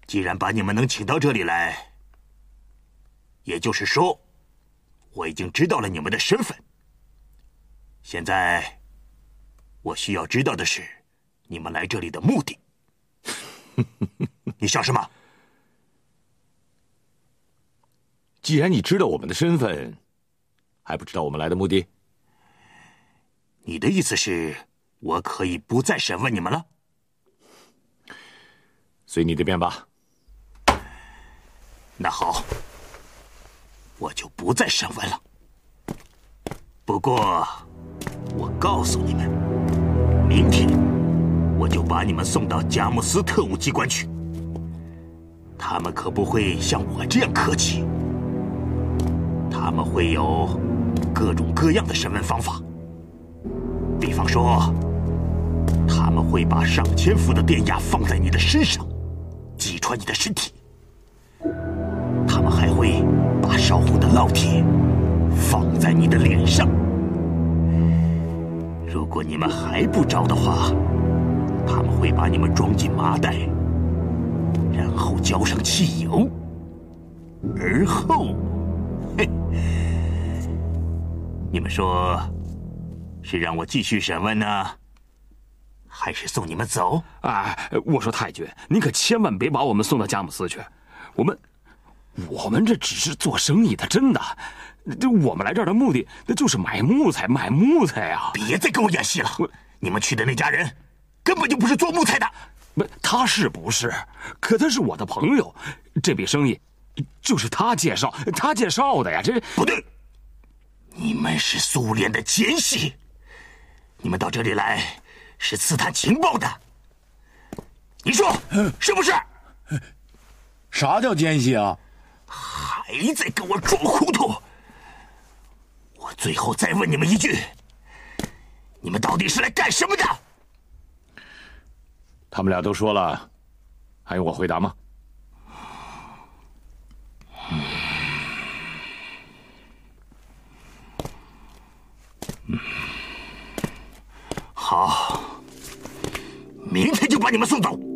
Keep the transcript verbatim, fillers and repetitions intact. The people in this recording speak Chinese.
既然把你们能请到这里来，也就是说，我已经知道了你们的身份。现在，我需要知道的是，你们来这里的目的。你笑什么？ 既然你知道我们的身份，还不知道我们来的目的？ 你的意思是，我可以不再审问你们了？ 随你的便吧。 那好，我就不再审问了。不过，我告诉你们，明天我就把你们送到佳木斯特务机关去。他们可不会像我这样客气，他们会有各种各样的审问方法。比方说，他们会把上千伏的电压放在你的身上，击穿你的身体。他们还会把烧红的烙铁放在你的脸上。如果你们还不着的话，他们会把你们装进麻袋，然后浇上汽油，而后，嘿，你们说是让我继续审问呢，还是送你们走？ 哎，我说太君，您可千万别把我们送到佳木斯去，我们。我们这只是做生意的，真的。这我们来这儿的目的，那就是买木材，买木材啊！ 别再跟我演戏了！你们去的那家人，根本就不是做木材的。 不，他是不是？可他是我的朋友，这笔生意就是他介绍，他介绍的呀。这不对，你们是苏联的奸细，你们到这里来是刺探情报的。你说是不是？ 啥叫奸细啊？ 还在跟我装糊涂！我最后再问你们一句，你们到底是来干什么的？ 他们俩都说了，还用我回答吗？ 嗯嗯，好，明天就把你们送走。